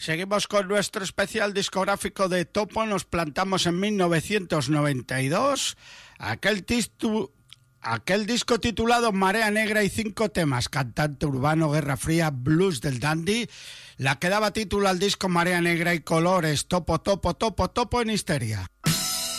Seguimos con nuestro especial discográfico de Topo. Nos plantamos en 1992. Aquel disco titulado Marea Negra y 5 temas, cantante urbano, guerra fría, blues del dandy, la que daba título al disco Marea Negra y colores, topo, topo, topo, topo en histeria.